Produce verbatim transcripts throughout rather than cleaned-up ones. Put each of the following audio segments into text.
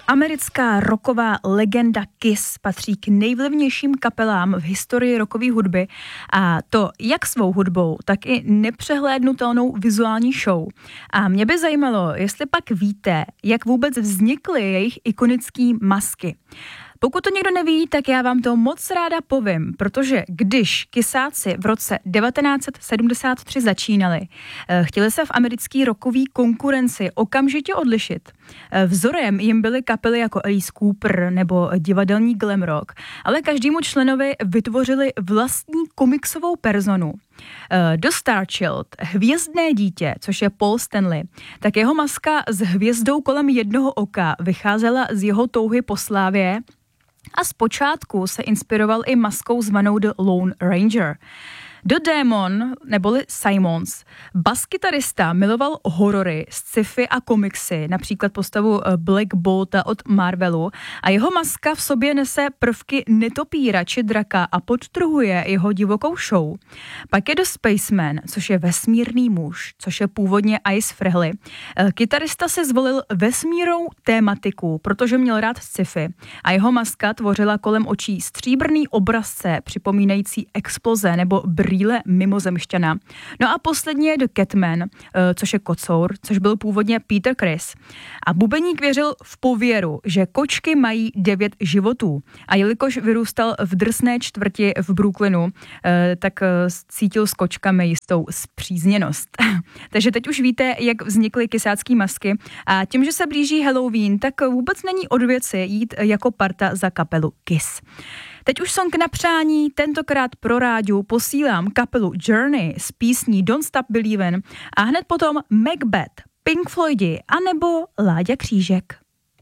Americká rocková legenda Kiss patří k nejvlivnějším kapelám v historii rockové hudby a to jak svou hudbou, tak i nepřehlédnutelnou vizuální show. A mě by zajímalo, jestli pak víte, jak vůbec vznikly jejich ikonické masky. Pokud to někdo neví, tak já vám to moc ráda povím, protože když Kissáci v roce devatenáct set sedmdesát tři začínali, chtěli se v americké rockové konkurenci okamžitě odlišit. Vzorem jim byly kapely jako Alice Cooper nebo divadelní glam rock, ale každému členovi vytvořili vlastní komiksovou personu. Do Starchild, hvězdné dítě, což je Paul Stanley, tak jeho maska s hvězdou kolem jednoho oka vycházela z jeho touhy po slávě a zpočátku se inspiroval i maskou zvanou The Lone Ranger. The Demon, neboli Simons, baskytarista, miloval horory, sci-fi a komiksy, například postavu Black Bolta od Marvelu, a jeho maska v sobě nese prvky netopíra či draka a podtrhuje jeho divokou show. Pak je The Spaceman, což je vesmírný muž, což je původně Ice Frehley. Kytarista si zvolil vesmírnou tématiku, protože měl rád sci-fi a jeho maska tvořila kolem očí stříbrný obrazce připomínající exploze nebo brýle mimozemšťana. No a poslední je The Catman, což je kocour, což byl původně Peter Criss. A bubeník věřil v pověru, že kočky mají devět životů. A jelikož vyrůstal v drsné čtvrti v Brooklynu, tak cítil s kočkami jistou spřízněnost. Takže teď už víte, jak vznikly kysácký masky. A tím, že se blíží Halloween, tak vůbec není od věci jít jako parta za kapelu Kiss. Teď už song na přání, tentokrát pro rádiu posílám kapelu Journey s písní Don't Stop Believin' a hned potom Macbeth, Pink Floydi anebo Láďa Křížek.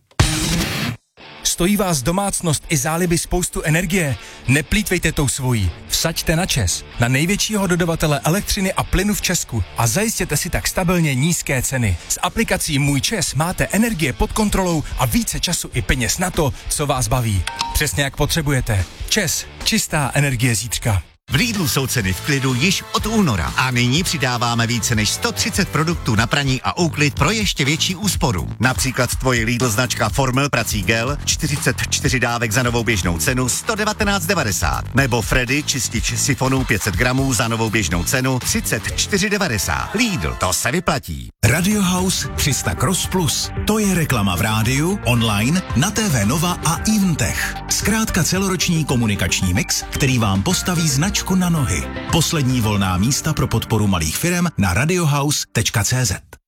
Stojí vás domácnost i záliby spoustu energie? Neplýtvejte tou svojí. Vsaďte na ČEZ, na největšího dodavatele elektřiny a plynu v Česku a zajistěte si tak stabilně nízké ceny. S aplikací Můj ČEZ máte energie pod kontrolou a více času i peněz na to, co vás baví. Přesně jak potřebujete. ČEZ, čistá energie zítřka. V Lidlu jsou ceny v klidu již od února a nyní přidáváme více než sto třicet produktů na praní a úklid pro ještě větší úsporu. Například tvoje Lidl značka Formel prací gel, čtyřicet čtyři dávek za novou běžnou cenu sto devatenáct devadesát. Nebo Freddy čistič sifonů pět set gramů za novou běžnou cenu třicet čtyři devadesát. Lidl, to se vyplatí. Radio House tři sta Cross Plus. To je reklama v rádiu, online, na T V Nova a Eventech. Zkrátka celoroční komunikační mix, který vám postaví značku na nohy. Poslední volná místa pro podporu malých firem na radiohouse tečka cé zet.